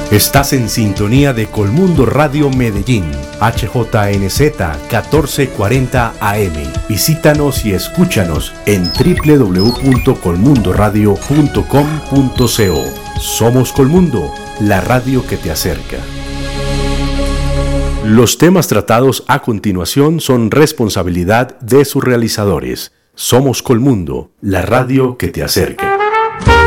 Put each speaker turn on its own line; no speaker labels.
Estás en sintonía de Colmundo Radio Medellín, HJNZ 1440 AM. Visítanos y escúchanos en www.colmundoradio.com.co. Somos Colmundo, la radio que te acerca. Los temas tratados a continuación son responsabilidad de sus realizadores. Somos Colmundo, la radio que te acerca.